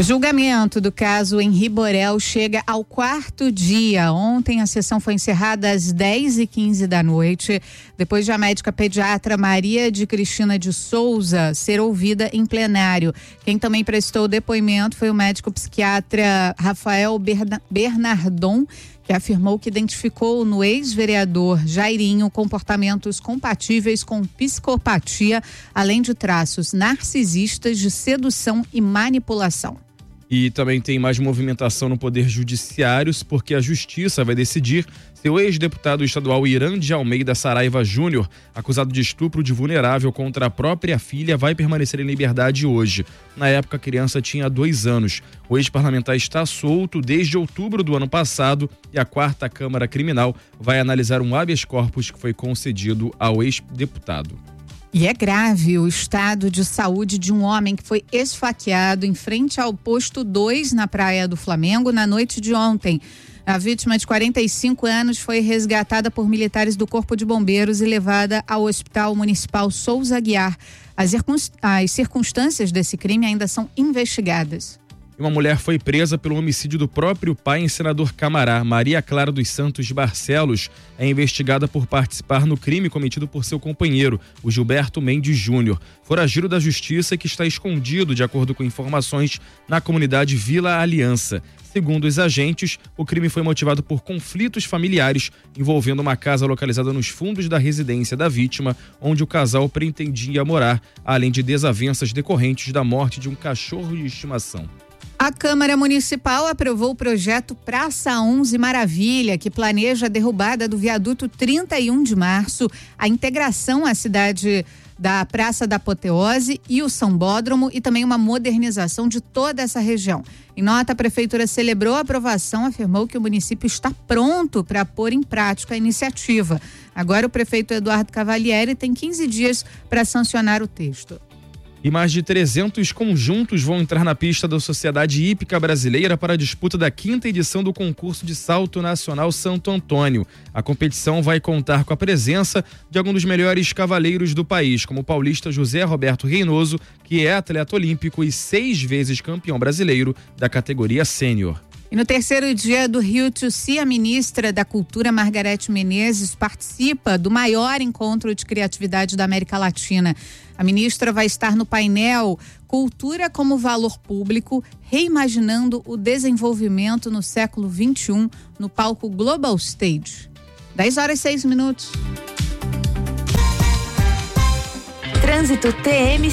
O julgamento do caso Henri Borel chega ao 4º dia. Ontem a sessão foi encerrada às 10h15 da noite, depois de a médica pediatra Maria de Cristina de Souza ser ouvida em plenário. Quem também prestou depoimento foi o médico psiquiatra Rafael Bernardon, que afirmou que identificou no ex-vereador Jairinho comportamentos compatíveis com psicopatia, além de traços narcisistas de sedução e manipulação. E também tem mais movimentação no Poder Judiciário, porque a Justiça vai decidir se o ex-deputado estadual Irã de Almeida Saraiva Júnior, acusado de estupro de vulnerável contra a própria filha, vai permanecer em liberdade hoje. Na época, a criança tinha 2 anos. O ex-parlamentar está solto desde outubro do ano passado e a 4ª Câmara Criminal vai analisar um habeas corpus que foi concedido ao ex-deputado. E é grave o estado de saúde de um homem que foi esfaqueado em frente ao posto 2 na Praia do Flamengo na noite de ontem. A vítima de 45 anos foi resgatada por militares do Corpo de Bombeiros e levada ao Hospital Municipal Souza Aguiar. As circunstâncias desse crime ainda são investigadas. Uma mulher foi presa pelo homicídio do próprio pai em Senador Camará. Maria Clara dos Santos Barcelos é investigada por participar no crime cometido por seu companheiro, o Gilberto Mendes Júnior, foragido da justiça que está escondido, de acordo com informações, na comunidade Vila Aliança. Segundo os agentes, o crime foi motivado por conflitos familiares envolvendo uma casa localizada nos fundos da residência da vítima, onde o casal pretendia morar, além de desavenças decorrentes da morte de um cachorro de estimação. A Câmara Municipal aprovou o projeto Praça 11 Maravilha, que planeja a derrubada do viaduto 31 de março, a integração à cidade da Praça da Apoteose e o Sambódromo e também uma modernização de toda essa região. Em nota, a Prefeitura celebrou a aprovação, afirmou que o município está pronto para pôr em prática a iniciativa. Agora o prefeito Eduardo Cavalieri tem 15 dias para sancionar o texto. E mais de 300 conjuntos vão entrar na pista da Sociedade Hípica Brasileira para a disputa da 5ª edição do concurso de salto nacional Santo Antônio. A competição vai contar com a presença de alguns dos melhores cavaleiros do país, como o paulista José Roberto Reynoso, que é atleta olímpico e 6 vezes campeão brasileiro da categoria sênior. E no 3º dia do Rio to See, a ministra da Cultura, Margarete Menezes, participa do maior encontro de criatividade da América Latina. A ministra vai estar no painel Cultura como Valor Público, reimaginando o desenvolvimento no século XXI, no palco Global Stage. 10h06. Trânsito TM